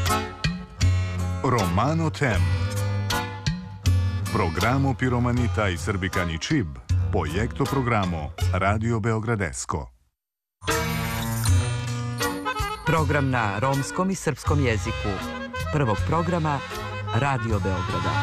Romano Tem. Programo Piromanita i Srbikani Čib, projekto programo Radio Beogradesko. Program na romskom i srpskom jeziku. Prvog programa Radio Beograda.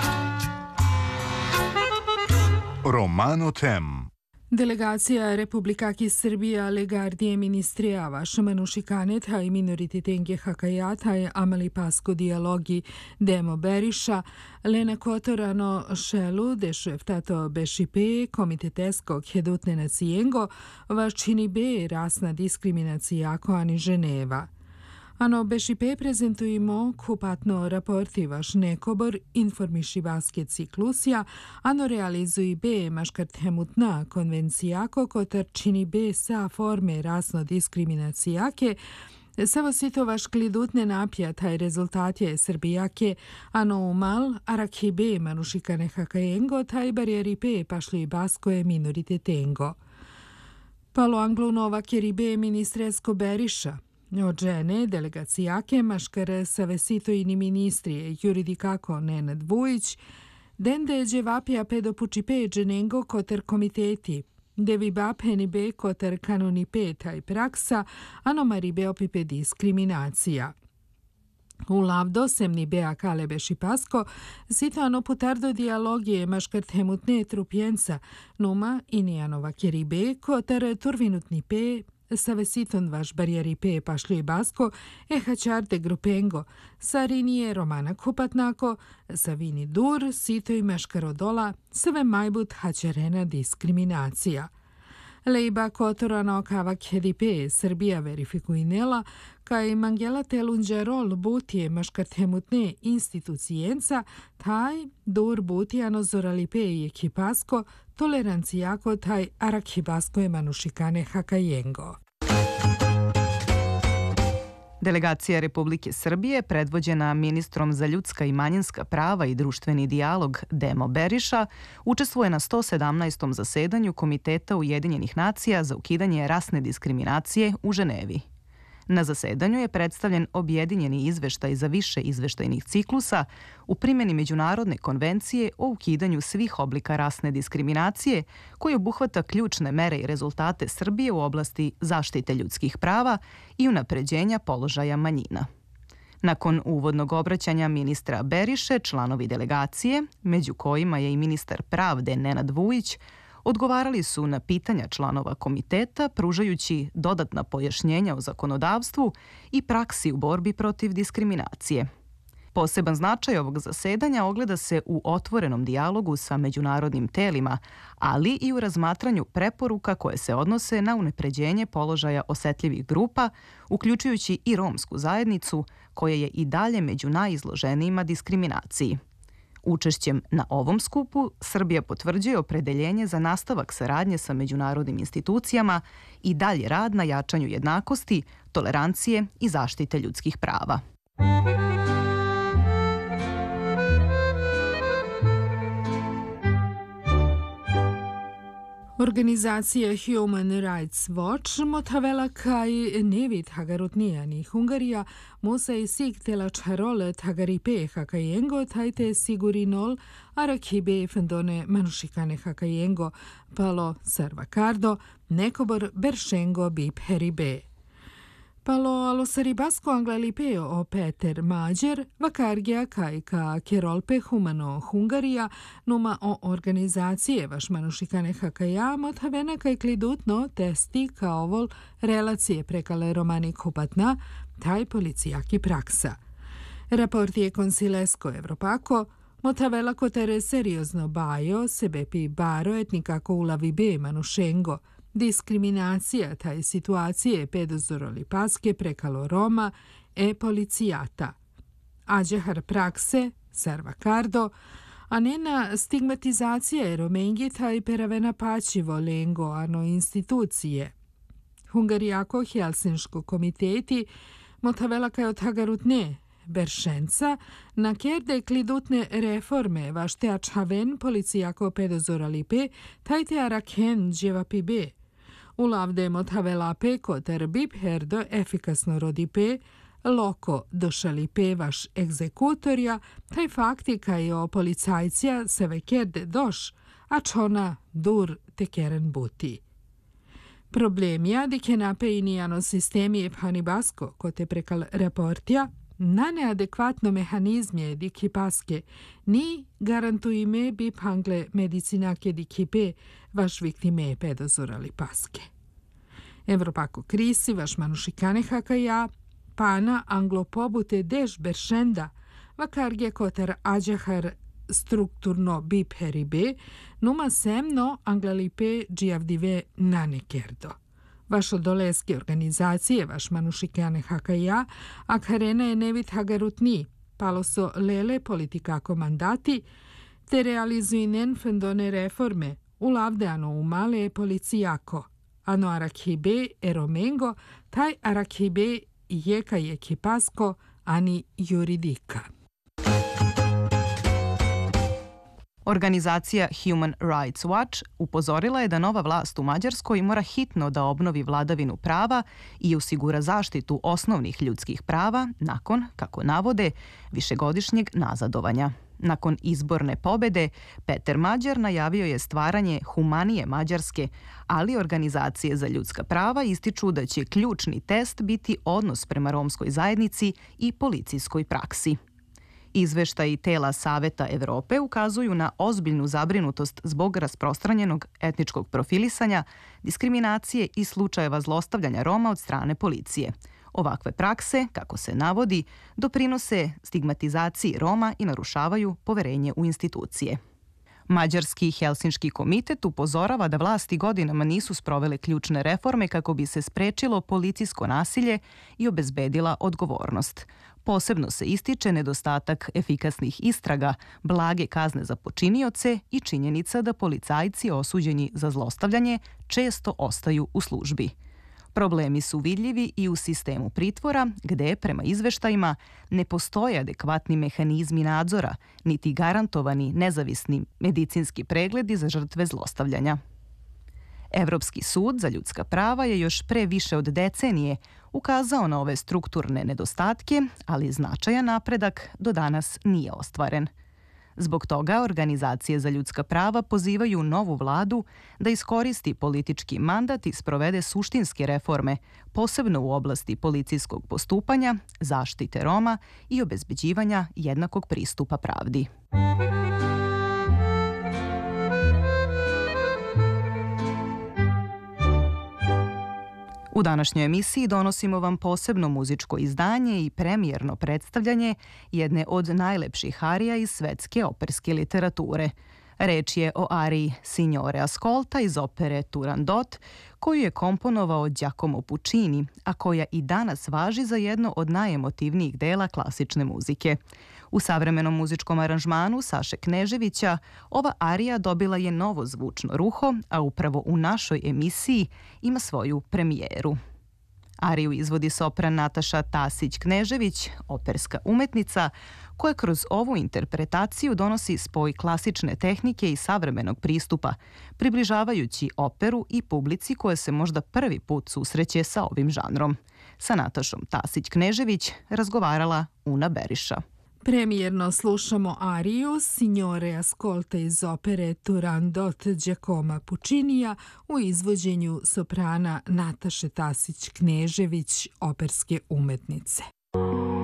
Romano Tem. Делегација Републикаки Србија легардија министријава шманушиканета и миноритетенге хакајата и амали паско диалоги Демо Бериша, Лена Которано Шелу, дешефтато БШП, комитетеско хедутне нацијенго, вачини бе расна дискриминација ако ани Женева. Ano BŠP prezentujemo kupatno raporti vaš nekobor informiši vaske ciklusja, ano realizuje be maškarthemutna konvencijako kotar čini be sa forme rasno diskriminacijake, Savo sito vaš klidutne napija taj rezultat je Srbijake, ano umal, arakhi be manušikane hakajengo, taj barijeri be pašli baskoje minoritetengo. Palo anglo nova keribe ministresko Beriša, od žene delegacijake maškare savesito ini ministrije juridikako Nenad Vujić, dende dževapija pedopuči pe dženengo koter komiteti, devi bapeni be koter kanoni pe taj praksa, ano maribe opipe diskriminacija. U lavdo semni bea kalebe šipasko, sito ano putardo dialogije maškart hemutne trupjenca, numa inijanova keribe koter turvinutni pe, savesiton vaš barijeri pe pašli basko, hačarte grupengo, sarinije romana kupatnako, savini dur, sito i meškarodola, sve majbut hačarena diskriminacija. Leiba kotorano kavak hedipe Srbija verifikuinela, kaj mangela telunđerol butije maškarthemutne institucijenca, taj dur butijano zoralipe je kipasko, tolerancijako taj arakhibasko je manušikane hakajengo. Delegacija Republike Srbije, predvođena ministrom za ljudska i manjinska prava i društveni dijalog Demo Beriša, učestvuje na 117. zasedanju Komiteta Ujedinjenih nacija za ukidanje rasne diskriminacije u Ženevi. Na zasedanju je predstavljen objedinjeni izveštaj za više izveštajnih ciklusa u primjeni Međunarodne konvencije o ukidanju svih oblika rasne diskriminacije, koji obuhvata ključne mere i rezultate Srbije u oblasti zaštite ljudskih prava i unapređenja položaja manjina. Nakon uvodnog obraćanja ministra Beriše, članovi delegacije, među kojima je i ministar pravde Nenad Vujić, odgovarali su na pitanja članova komiteta, pružajući dodatna pojašnjenja o zakonodavstvu i praksi u borbi protiv diskriminacije. Poseban značaj ovog zasedanja ogleda se u otvorenom dijalogu sa međunarodnim telima, ali i u razmatranju preporuka koje se odnose na unapređenje položaja osetljivih grupa, uključujući i romsku zajednicu, koja je i dalje među najizloženijima diskriminaciji. Učešćem na ovom skupu Srbija potvrđuje opredeljenje za nastavak saradnje sa međunarodnim institucijama i dalje rad na jačanju jednakosti, tolerancije i zaštite ljudskih prava. Organizacija Human Rights Watch motavela kaj nevit hagarutnijani Hungarija musa i sig tela čarole tagaripe hakajengo tajte sigurinol arakhibe fendone manušikane hakajengo palo servakardo nekobor beršengo bip heribe. Palo alosaribasko anglalipeo o Peter Mađer, vakargija kajka kerolpe humano Hungarija, numa o organizacije vaš manušikane hakaja, motavena kaj klidutno testi kao vol relacije prekale romani kupatna, taj policijaki praksa. Raport je konsilesko Evropako, motavela kotere seriozno bajo, sebepi baro etnikako ulavi be manušengo, diskriminacija taj situacije pedozoroli paske prekalo Roma policijata. Ađehar prakse, servakardo, a nena stigmatizacija romengi taj peravena pačivo lengo ano institucije. Hungarijako Helsinško komiteti motavela kaj od hagarutne Beršenca, na kerde klidutne reforme vašte ačhaven policijako pedozoralipe tajte arakhen dževapibe. U lavde motavela pe koter bip herdo efikasno rodipe, loko došali pevaš egzekutorja, taj fakti kaj o policajcija se vekerde doš, a čona dur tekeren buti. Problemija di che napeiniano sistemi e panibasko, kote prekal reportja, na neadekvatno mehanizmje di kipaske, ni garantujime bi pangle medicinake di kipe vaš viktime pedozorali paske. Evropako krisi vaš manušikane hakaja, pana anglopobute deš beršenda, vakarge kotar ađahar strukturno bip heribe, numa semno anglalipe džijavdive nanekerdo. Vaš odoleske organizacije, vaš manušikane hakaja, akharena je nevit hagarutni, paloso lele politikako mandati, te realizuinen fendone reforme, ulavdeano umale policijako, ano arakhibe eromengo, taj arakhibe jeka je kipasko, ani juridika. Organizacija Human Rights Watch upozorila je da nova vlast u Mađarskoj mora hitno da obnovi vladavinu prava i osigura zaštitu osnovnih ljudskih prava nakon, kako navode, višegodišnjeg nazadovanja. Nakon izborne pobede, Peter Mađar najavio je stvaranje humanije Mađarske, ali organizacije za ljudska prava ističu da će ključni test biti odnos prema romskoj zajednici i policijskoj praksi. Izveštaji tela Saveta Evrope ukazuju na ozbiljnu zabrinutost zbog rasprostranjenog etničkog profilisanja, diskriminacije i slučajeva zlostavljanja Roma od strane policije. Ovakve prakse, kako se navodi, doprinose stigmatizaciji Roma i narušavaju poverenje u institucije. Mađarski Helsinški komitet upozorava da vlasti godinama nisu sprovele ključne reforme kako bi se sprečilo policijsko nasilje i obezbedila odgovornost. Posebno se ističe nedostatak efikasnih istraga, blage kazne za počinioce i činjenica da policajci osuđeni za zlostavljanje često ostaju u službi. Problemi su vidljivi i u sistemu pritvora, gde, prema izveštajima, ne postoje adekvatni mehanizmi nadzora, niti garantovani nezavisni medicinski pregledi za žrtve zlostavljanja. Evropski sud za ljudska prava je još pre više od decenije ukazao na ove strukturne nedostatke, ali značajan napredak do danas nije ostvaren. Zbog toga organizacije za ljudska prava pozivaju novu vladu da iskoristi politički mandat i sprovede suštinske reforme, posebno u oblasti policijskog postupanja, zaštite Roma i obezbeđivanja jednakog pristupa pravdi. U današnjoj emisiji donosimo vam posebno muzičko izdanje i premijerno predstavljanje jedne od najlepših arija iz svetske operske literature. Reč je o ariji Signore Ascolta iz opere Turandot, koju je komponovao Giacomo Puccini, a koja i danas važi za jedno od najemotivnijih dela klasične muzike. U savremenom muzičkom aranžmanu Saše Kneževića ova arija dobila je novo zvučno ruho, a upravo u našoj emisiji ima svoju premijeru. Ariju izvodi sopran Nataša Tasić-Knežević, operska umetnica, koja kroz ovu interpretaciju donosi spoj klasične tehnike i savremenog pristupa, približavajući operu i publici koja se možda prvi put susreće sa ovim žanrom. Sa Natašom Tasić-Knežević razgovarala Una Beriša. Premijerno slušamo ariju Signore Ascolta iz opere Turandot Giacomo Puccinija u izvođenju soprana Nataše Tasić-Knežević, operske umetnice.